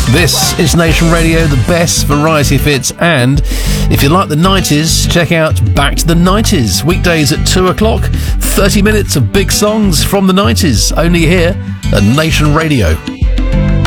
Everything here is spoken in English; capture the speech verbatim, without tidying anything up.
This is Nation Radio, the best variety of hits, and if you like the nineties, check out Back to the nineties, weekdays at two o'clock, thirty minutes of big songs from the nineties, only here at Nation Radio.